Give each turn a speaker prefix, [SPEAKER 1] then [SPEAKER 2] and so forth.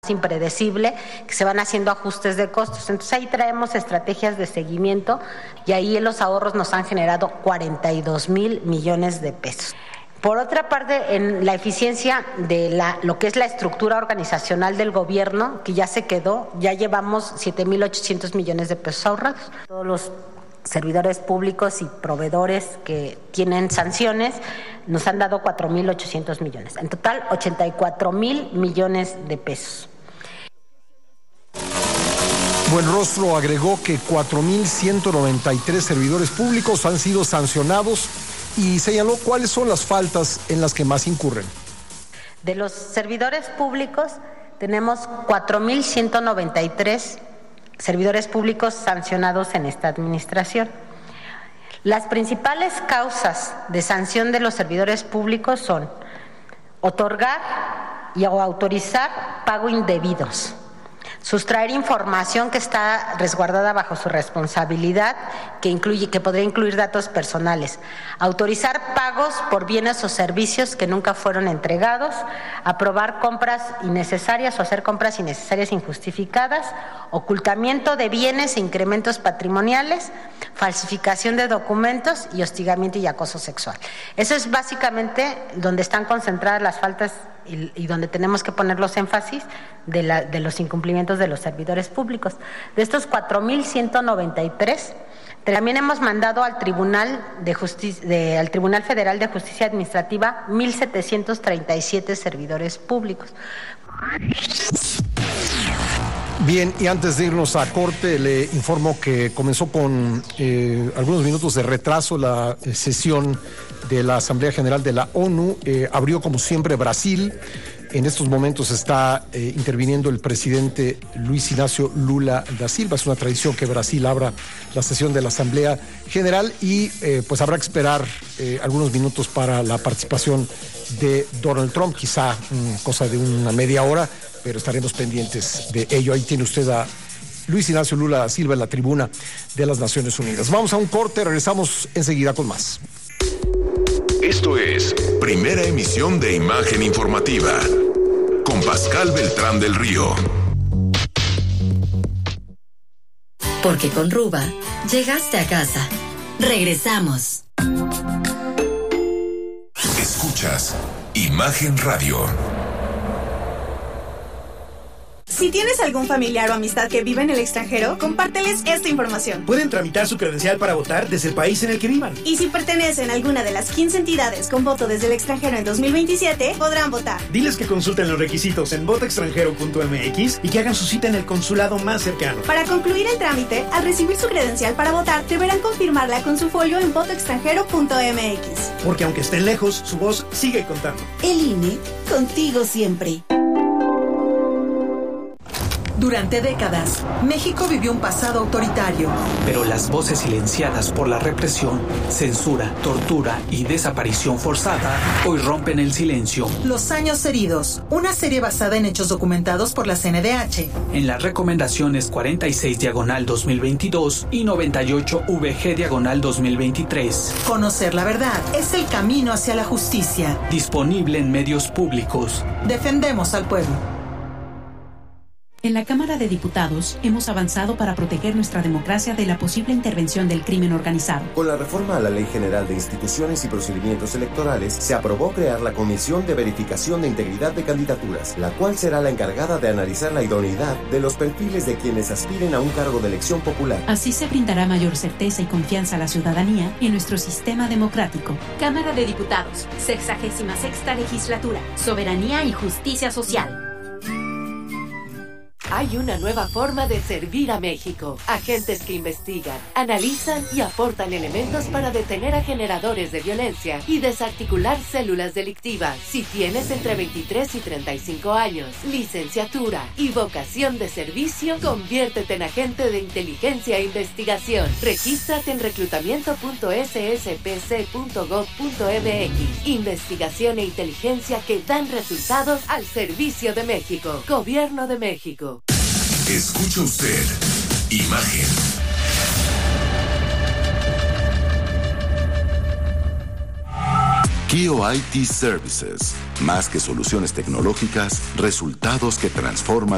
[SPEAKER 1] impredecible, que se van haciendo ajustes de costos. Entonces ahí traemos estrategias de seguimiento y ahí los ahorros nos han generado 42,000 millones de pesos. Por otra parte, en la eficiencia de lo que es la estructura organizacional del gobierno, que ya se quedó, ya llevamos 7,800 millones de pesos ahorrados. Todos los servidores públicos y proveedores que tienen sanciones nos han dado 4,800 millones. En total, 84,000 millones de pesos.
[SPEAKER 2] Buenrostro agregó que 4,193 servidores públicos han sido sancionados y señaló cuáles son las faltas en las que más incurren.
[SPEAKER 1] De los servidores públicos, tenemos 4,193 servidores públicos sancionados en esta administración. Las principales causas de sanción de los servidores públicos son otorgar o autorizar pago indebidos, sustraer información que está resguardada bajo su responsabilidad, que podría incluir datos personales, autorizar pagos por bienes o servicios que nunca fueron entregados, aprobar compras innecesarias o hacer compras innecesarias injustificadas, ocultamiento de bienes e incrementos patrimoniales, falsificación de documentos y hostigamiento y acoso sexual. Eso es básicamente donde están concentradas las faltas y donde tenemos que poner los énfasis de los incumplimientos de los servidores públicos. De estos 4,193, también hemos mandado al Tribunal Federal de Justicia Administrativa 1,737 servidores públicos.
[SPEAKER 2] Bien, y antes de irnos a corte, le informo que comenzó con algunos minutos de retraso la sesión de la Asamblea General de la ONU. Abrió como siempre Brasil. En estos momentos está interviniendo el presidente Luis Inácio Lula da Silva. Es una tradición que Brasil abra la sesión de la Asamblea General y pues habrá que esperar algunos minutos para la participación de Donald Trump, quizá cosa de una media hora, pero estaremos pendientes de ello. Ahí tiene usted a Luis Inácio Lula da Silva en la tribuna de las Naciones Unidas. Vamos a un corte, regresamos enseguida con más.
[SPEAKER 3] Esto es Primera Emisión de Imagen Informativa, con Pascal Beltrán del Río.
[SPEAKER 4] Porque con Ruba llegaste a casa. Regresamos.
[SPEAKER 3] Escuchas Imagen Radio.
[SPEAKER 5] Si tienes algún familiar o amistad que vive en el extranjero, compárteles esta información.
[SPEAKER 6] Pueden tramitar su credencial para votar desde el país en el que vivan.
[SPEAKER 5] Y si pertenecen a alguna de las 15 entidades con voto desde el extranjero en 2027, podrán votar.
[SPEAKER 6] Diles que consulten los requisitos en votoextranjero.mx y que hagan su cita en el consulado más cercano.
[SPEAKER 5] Para concluir el trámite, al recibir su credencial para votar, deberán confirmarla con su folio en votoextranjero.mx.
[SPEAKER 6] Porque aunque estén lejos, su voz sigue contando.
[SPEAKER 4] El INE, contigo siempre.
[SPEAKER 7] Durante décadas, México vivió un pasado autoritario.
[SPEAKER 8] Pero las voces silenciadas por la represión, censura, tortura y desaparición forzada hoy rompen el silencio.
[SPEAKER 7] Los años heridos, una serie basada en hechos documentados por la CNDH.
[SPEAKER 8] En las recomendaciones 46/2022 y 98/VG/2023.
[SPEAKER 7] Conocer la verdad es el camino hacia la justicia.
[SPEAKER 8] Disponible en medios públicos.
[SPEAKER 7] Defendemos al pueblo.
[SPEAKER 9] En la Cámara de Diputados hemos avanzado para proteger nuestra democracia de la posible intervención del crimen organizado.
[SPEAKER 10] Con la reforma a la Ley General de Instituciones y Procedimientos Electorales, se aprobó crear la Comisión de Verificación de Integridad de Candidaturas, la cual será la encargada de analizar la idoneidad de los perfiles de quienes aspiren a un cargo de elección popular.
[SPEAKER 9] Así se brindará mayor certeza y confianza a la ciudadanía en nuestro sistema democrático.
[SPEAKER 11] Cámara de Diputados, 66ª Legislatura, Soberanía y Justicia Social.
[SPEAKER 12] Hay una nueva forma de servir a México. Agentes que investigan, analizan y aportan elementos para detener a generadores de violencia y desarticular células delictivas. Si tienes entre 23 y 35 años, licenciatura y vocación de servicio, conviértete en agente de inteligencia e investigación. Regístrate en reclutamiento.sspc.gov.mx. Investigación e inteligencia que dan resultados al servicio de México. Gobierno de México.
[SPEAKER 3] Escucha usted Imagen. Kio IT Services. Más que soluciones tecnológicas, resultados que transforman